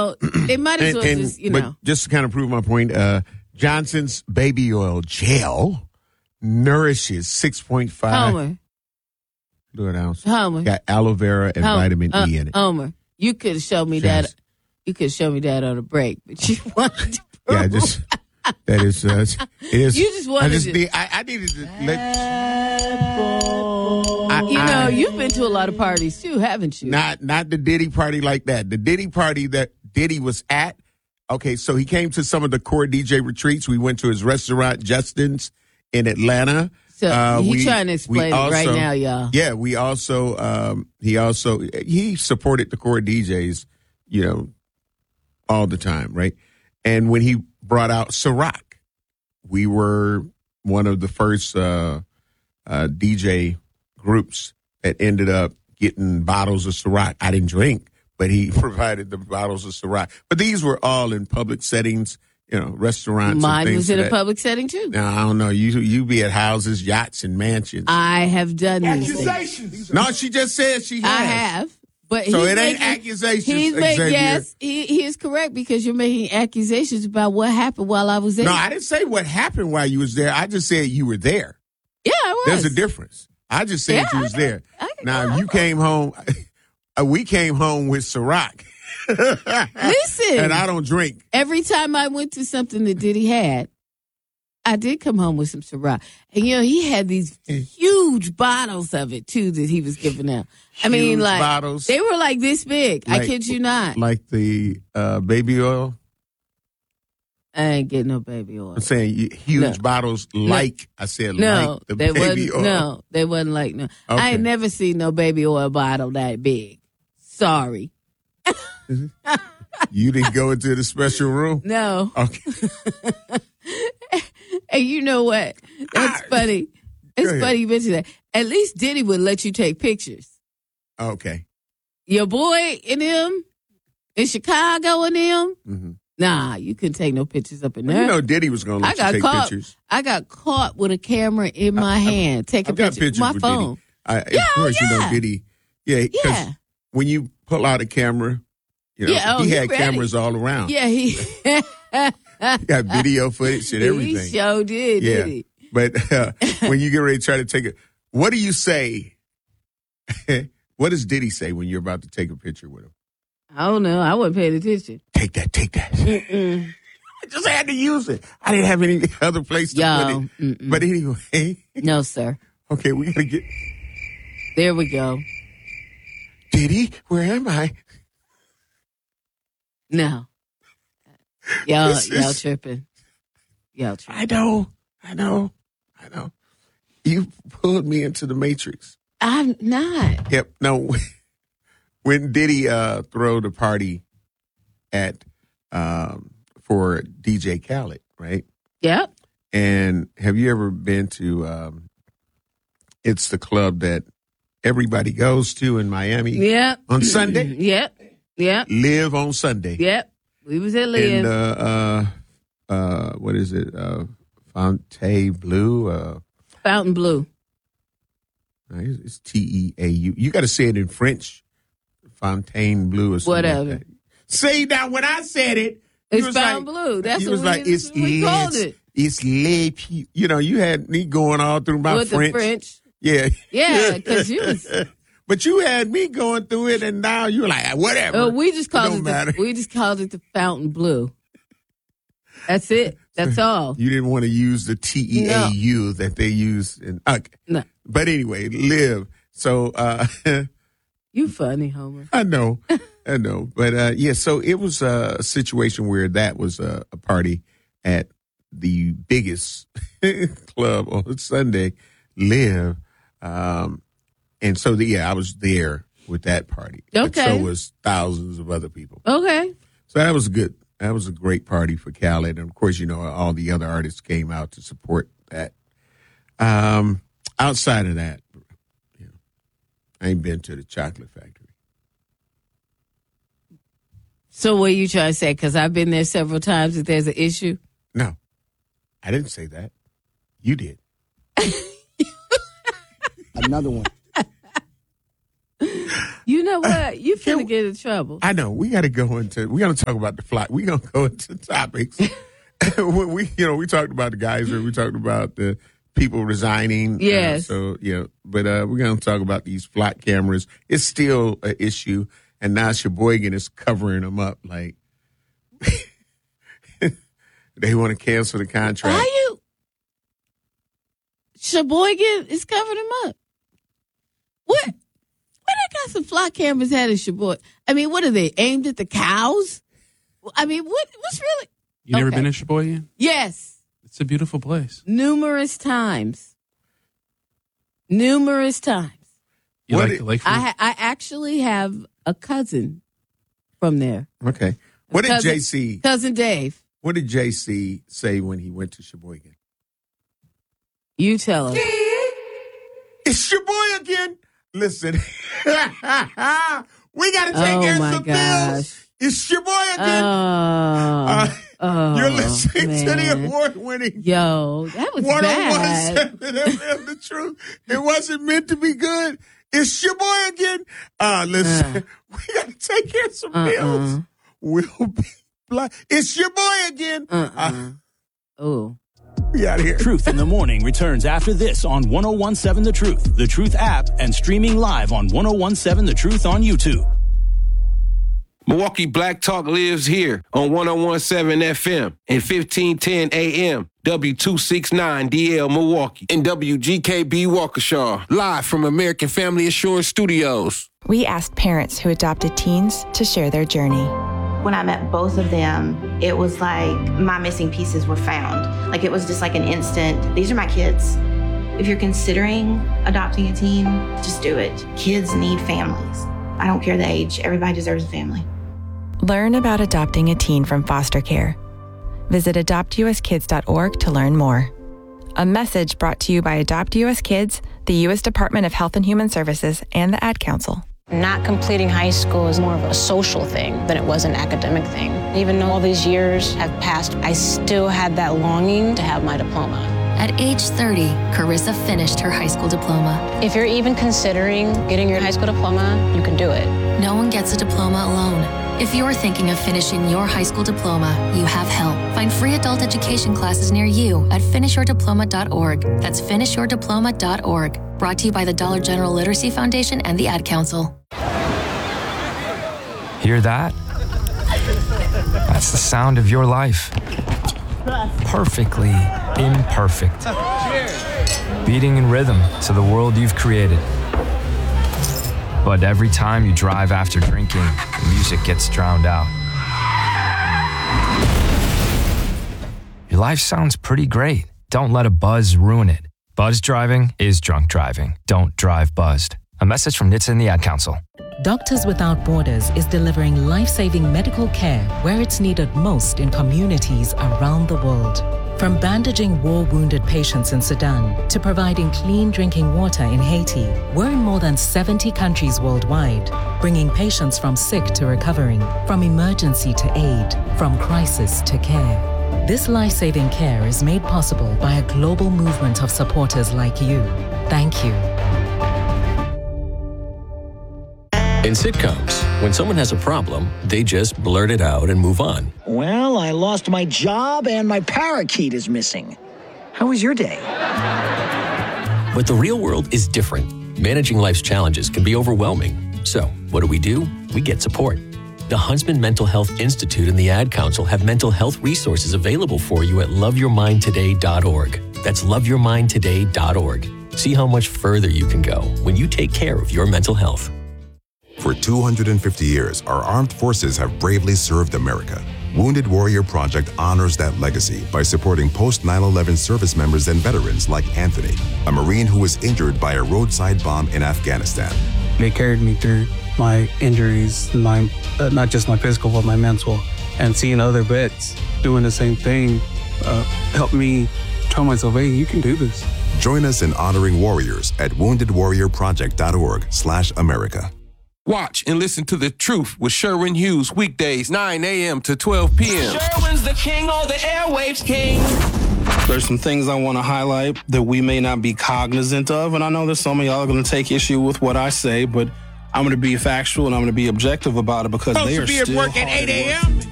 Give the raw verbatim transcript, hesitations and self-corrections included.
So they might as and, well and, just, you but know. just to kind of prove my point, uh, Johnson's baby oil gel nourishes six point five. Homer. Do an ounce. Homer. Got aloe vera and Homer. vitamin uh, E in it. Homer, you could show me Yes. that. You could show me that on a break, but you wanted to prove. Yeah, just that is. Uh, it is. You just wanted I just to- need. I, I needed to let. I, You know, I- you've been to a lot of parties too, haven't you? Not not the Diddy party like that. The Diddy party that Diddy was at. Okay, so he came to some of the core D J retreats. We went to his restaurant, Justin's, in Atlanta. So Uh, he we- trying to explain we it right also- now, y'all. Yeah, we also um, he also he supported the core D Js, you know, all the time, right? And when he brought out Ciroc, we were one of the first uh, uh, D J groups that ended up getting bottles of Ciroc. I didn't drink, but he provided the bottles of Ciroc. But these were all in public settings, you know, restaurants. Mine and things was in of a that. public setting too. Now, I don't know. You you be at houses, yachts, and mansions. I have done these things. Accusations. No, she just said she has. I have. But So he's it ain't making- accusations, He's making, Xavier. yes, he, he is correct because you're making accusations about what happened while I was there. No, I didn't say what happened while you was there. I just said you were there. yeah, I was. There's a difference. I just said Yeah, you I was can- there. I can Now, go. if you came home, uh, we came home with Ciroc. Listen, And I don't drink. every time I went to something that Diddy had, I did come home with some Ciroc. And, you know, he had these huge bottles of it, too, that he was giving out. I mean, Huge like, bottles. they were like this big. I Like- kid you not. Like the uh, baby oil. I ain't getting no baby oil. I'm saying you- huge No. bottles like, I said, No, like the they baby wasn't. oil. No, they wasn't like no. I Okay. ain't never seen no baby oil bottle that big. Sorry, You didn't go into the special room? no. Okay. And you know what? That's Ah, funny. It's ahead. funny you mention that. At least Diddy would let you take pictures. Okay. Your boy and them in Chicago and them. hmm Nah, you couldn't take no pictures up in Well, there. you know Diddy was going to I let you got take caught. pictures. I got caught with a camera in my hand taking I've got pictures pictures with my with phone. Diddy. I, Yeah, of course, you know yeah. Diddy. Yeah, because Yeah. when you pull out a camera, you know, Yeah, oh, he he had ready. cameras all around. Yeah, he. He got video footage and He everything. sure did, Yeah. did he? But uh, when you get ready to try to take it, what do you say? What does Diddy say when you're about to take a picture with him? I don't know. I wasn't paying attention. Take that, take that. Mm-mm. I just had to use it. I didn't have any other place to Yo, put it. mm-mm. But anyway, No, sir. okay, we got to get There we go. Diddy. Where am I? No. Y'all, This y'all is- tripping. Y'all tripping. I know, I know, I know. You pulled me into the matrix. I'm not. Yep. No, when Diddy uh, throw the party at um, for D J Khaled, right? Yep. And have you ever been to? Um, it's the club that everybody goes to in Miami Yep. on Sunday. Yep. Yep. Live on Sunday. Yep. We was at Liv. And uh, uh, uh, what is it? Uh, Fontaine Blue. Uh, Fountain Blue. it's T E A U. You got to say it in French. Fontaine Blue or something. Whatever. Like that. See now, when I said it, he It's was Fountain like, Blue. That's he what was we, like, it's we called les, it. it's les. Pe-" You know, you had me going all through my With French. the French. Yeah, Yeah, because you was. But you had me going through it, and now you're like, whatever. Oh, we just called don't it. matter. The, we just called it the Fountain Blue. That's it. That's all. You didn't want to use the T E A U that they use in. Okay. No, But anyway, live. So uh, you funny, Homer. I know, I know. But uh, yeah, so it was a situation where that was a, a party at the biggest club on Sunday, Live. Um, and so, the, yeah, I was there with that party. But Okay. so was thousands of other people. Okay. So that was good. That was a great party for Khaled. And of course, you know, all the other artists came out to support that. Um, outside of that, you know, I ain't been to the Chocolate Factory. So what are you trying to say? Because I've been there several times. If there's an issue, No, I didn't say that. You did. Another one. You know what? You Can finna we- get in trouble. I know. We got to go into. We got to talk about the flight. We gonna go into topics. When we, you know, we talked about the geyser. We talked about the people resigning. Yes. Uh, so yeah, but uh, we're gonna talk about these flight cameras. It's still an issue, and now Sheboygan is covering them up. Like they want to cancel the contract. How you? Sheboygan is covering them up. What? Where they got some fly cameras at in Sheboygan? I mean, what are they aimed at the cows? I mean, what? What's really? You never Okay. been to Sheboygan? Yes, It's a beautiful place. numerous times. Numerous times. You What like it- the lake? I ha- I actually have a cousin from there. Okay. What did Cousin- J C? Cousin Dave. What did J C say when he went to Sheboygan? You tell him. It's your boy again. Listen, we got to take Oh, care of my some gosh. bills. It's your boy again. Oh, Uh, oh, You're listening to the man. award-winning Yo, that was bad. one oh one seven F M, The Truth. It wasn't meant to be good. It's your boy again. Uh, listen, Uh. we got to take care of some Uh-uh. bills. We'll be blind. It's your boy again. Uh, Uh-uh. Oh. we out here. Truth in the Morning returns after this on ten seventeen The Truth, The Truth app, and streaming live on ten seventeen The Truth on YouTube. Milwaukee Black Talk lives here on ten seventeen F M and fifteen ten A M, W two sixty-nine D L Milwaukee, and W G K B Waukesha, live from American Family Assurance Studios. We asked parents who adopted teens to share their journey. When I met both of them, it was like my missing pieces were found. Like it was just like an instant, these are my kids. If you're considering adopting a teen, just do it. Kids need families. I don't care the age, everybody deserves a family. Learn about adopting a teen from foster care. Visit adopt u s kids dot org to learn more. A message brought to you by Adopt U S Kids, the U S Department of Health and Human Services, and the Ad Council. Not completing high school is more of a social thing than it was an academic thing. Even though all these years have passed, I still had that longing to have my diploma. At age thirty, Carissa finished her high school diploma. If you're even considering getting your high school diploma, you can do it. No one gets a diploma alone. If you're thinking of finishing your high school diploma, you have help. Find free adult education classes near you at finish your diploma dot org. That's finish your diploma dot org. Brought to you by the Dollar General Literacy Foundation and the Ad Council. Hear that? That's the sound of your life. Perfectly imperfect. Beating in rhythm to the world you've created. But every time you drive after drinking, the music gets drowned out. Your life sounds pretty great. Don't let a buzz ruin it. Buzz driving is drunk driving. Don't drive buzzed. A message from N H T S A and the Ad Council. Doctors Without Borders is delivering life-saving medical care where it's needed most in communities around the world. From bandaging war-wounded patients in Sudan to providing clean drinking water in Haiti, we're in more than seventy countries worldwide, bringing patients from sick to recovering, from emergency to aid, from crisis to care. This life-saving care is made possible by a global movement of supporters like you. Thank you. In sitcoms, when someone has a problem, they just blurt it out and move on. Well, I lost my job and my parakeet is missing. How was your day? But the real world is different. Managing life's challenges can be overwhelming. So, what do we do? We get support. The Huntsman Mental Health Institute and the Ad Council have mental health resources available for you at love your mind today dot org. That's love your mind today dot org. See how much further you can go when you take care of your mental health. For two hundred fifty years, our armed forces have bravely served America. Wounded Warrior Project honors that legacy by supporting post nine eleven service members and veterans like Anthony, a Marine who was injured by a roadside bomb in Afghanistan. They carried me through my injuries, my uh, not just my physical, but my mental. And seeing other vets doing the same thing uh, helped me tell myself, hey, you can do this. Join us in honoring warriors at wounded warrior project dot org slash America. Watch and listen to The Truth with Sherwin Hughes weekdays nine a.m. to twelve p.m. Sherwin's the king of the airwaves king. There's some things I want to highlight that we may not be cognizant of, and I know that some of y'all are going to take issue with what I say, but I'm going to be factual and I'm going to be objective about it because Supposed they to are be at still work at hard eight work a.m.